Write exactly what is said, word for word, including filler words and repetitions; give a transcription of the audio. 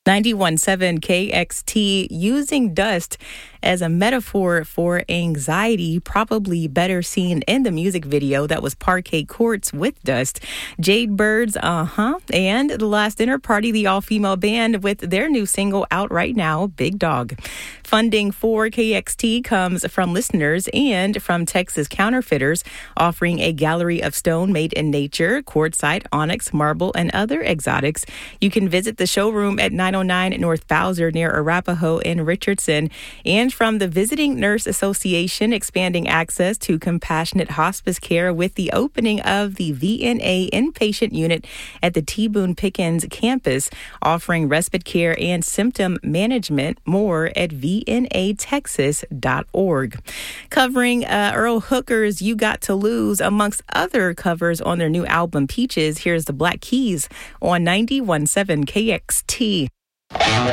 ninety-one point seven K X T, using dust as a metaphor for anxiety, probably better seen in the music video that was Parquet Courts with Dust. Jade Birds, uh-huh, and The Last Dinner Party, the all-female band with their new single out right now, Big Dog. Funding for K X T comes from listeners and from Texas Counterfeiters, offering a gallery of stone made in nature, quartzite, onyx, marble, and other exotics. You can visit the showroom at nine oh nine North Bowser near Arapahoe in Richardson. And from the Visiting Nurse Association, expanding access to compassionate hospice care with the opening of the V N A inpatient unit at the T. Boone Pickens campus, offering respite care and symptom management. More at V N A texas dot org. Covering uh, Earl Hooker's You Got to Lose, amongst other covers on their new album Peaches, here's the Black Keys on ninety-one point seven K X T.